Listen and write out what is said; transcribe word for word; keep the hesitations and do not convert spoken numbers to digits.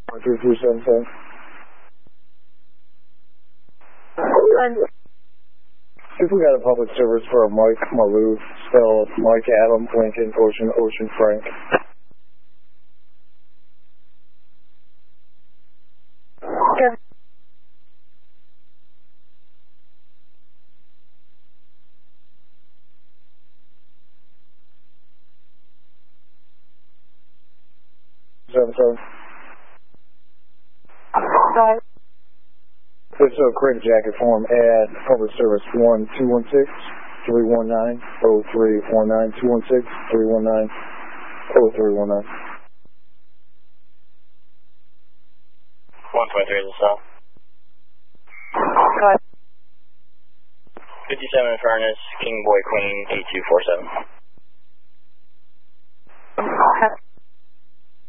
three three seven seven. See if we got a public service for Mike Malou, spelled Mike Adam, Lincoln, Ocean, Ocean, Frank. Okay. Seven seven. Sorry. If so, create a jacket form at public service one two one six three one nine oh three one nine two one six three one nine oh three one nine. One twenty-three is the cell. Go ahead. Fifty-seven Furnace, King Boy Queen eight two four seven.